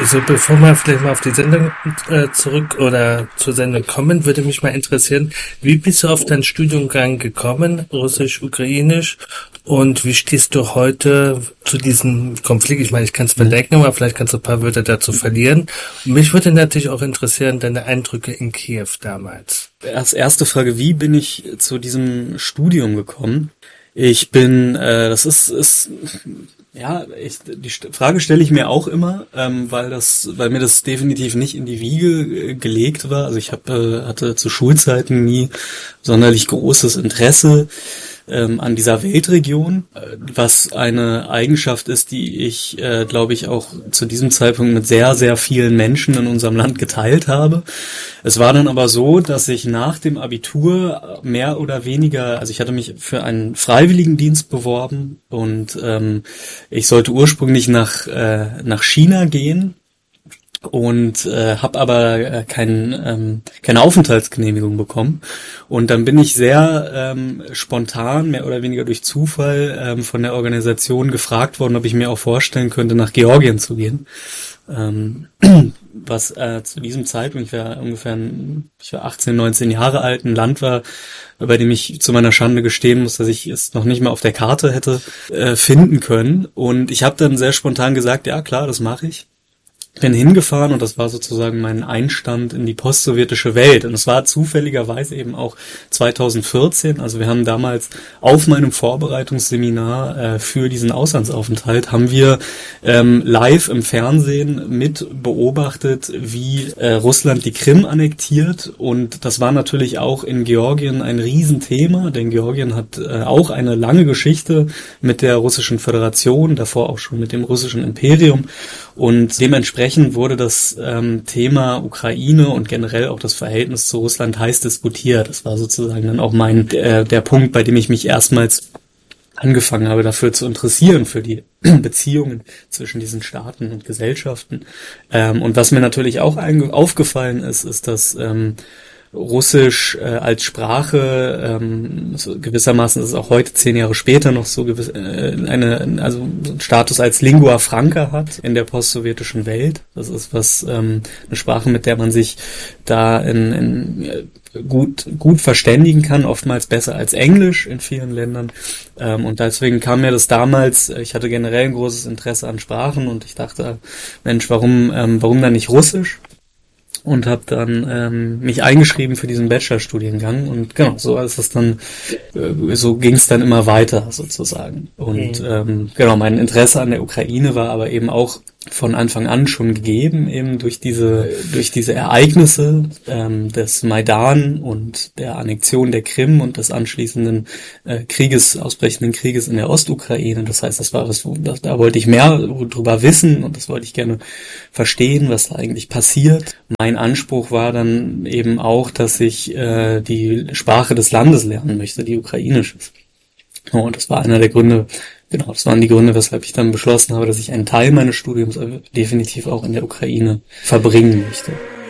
So, bevor wir vielleicht mal auf die Sendung zurück oder zur Sendung kommen, würde mich mal interessieren, wie bist du auf deinen Studiengang gekommen, Russisch, Ukrainisch, und wie stehst du heute zu diesem Konflikt? Ich meine, ich kann es verdenken, aber vielleicht kannst du ein paar Wörter dazu verlieren. Und mich würde natürlich auch interessieren, deine Eindrücke in Kiew damals. Als erste Frage, wie bin ich zu diesem Studium gekommen? Ich bin, die Frage stelle ich mir auch immer, weil mir das definitiv nicht in die Wiege gelegt war. Also ich hatte zu Schulzeiten nie sonderlich großes Interesse an dieser Weltregion, was eine Eigenschaft ist, die ich, glaube ich, auch zu diesem Zeitpunkt mit sehr, sehr vielen Menschen in unserem Land geteilt habe. Es war dann aber so, dass ich nach dem Abitur mehr oder weniger, also ich hatte mich für einen Freiwilligendienst beworben und ich sollte ursprünglich nach China gehen. Und habe aber keine Aufenthaltsgenehmigung bekommen. Und dann bin ich sehr spontan, mehr oder weniger durch Zufall, von der Organisation gefragt worden, ob ich mir auch vorstellen könnte, nach Georgien zu gehen. Was zu diesem Zeitpunkt, ich war 18, 19 Jahre alt, ein Land war, bei dem ich zu meiner Schande gestehen muss, dass ich es noch nicht mal auf der Karte hätte finden können. Und ich habe dann sehr spontan gesagt, ja klar, das mache ich. Bin hingefahren und das war sozusagen mein Einstand in die postsowjetische Welt. Und es war zufälligerweise eben auch 2014, also wir haben damals auf meinem Vorbereitungsseminar für diesen Auslandsaufenthalt, haben wir live im Fernsehen mit beobachtet, wie Russland die Krim annektiert. Und das war natürlich auch in Georgien ein Riesenthema, denn Georgien hat auch eine lange Geschichte mit der Russischen Föderation, davor auch schon mit dem russischen Imperium. Und dementsprechend wurde das Thema Ukraine und generell auch das Verhältnis zu Russland heiß diskutiert. Das war sozusagen dann auch der Punkt, bei dem ich mich erstmals angefangen habe, dafür zu interessieren, für die Beziehungen zwischen diesen Staaten und Gesellschaften. Und was mir natürlich auch aufgefallen ist, dass Russisch als Sprache, so gewissermaßen ist es auch heute 10 Jahre später noch so einen Status als Lingua Franca hat in der postsowjetischen Welt. Das ist eine Sprache, mit der man sich da gut verständigen kann, oftmals besser als Englisch in vielen Ländern. Und deswegen kam mir das damals, ich hatte generell ein großes Interesse an Sprachen und ich dachte, Mensch, warum dann nicht Russisch? Und habe dann mich eingeschrieben für diesen Bachelorstudiengang und genau, so ging es dann immer weiter sozusagen. Und genau, mein Interesse an der Ukraine war aber eben auch von Anfang an schon gegeben, eben durch diese Ereignisse des Maidan und der Annexion der Krim und des anschließenden ausbrechenden Krieges in der Ostukraine. Das heißt, das war da wollte ich mehr drüber wissen und das wollte ich gerne verstehen, was da eigentlich passiert. Mein Anspruch war dann eben auch, dass ich die Sprache des Landes lernen möchte, die ukrainische. Und das war einer der Gründe, genau, das waren die Gründe, weshalb ich dann beschlossen habe, dass ich einen Teil meines Studiums definitiv auch in der Ukraine verbringen möchte.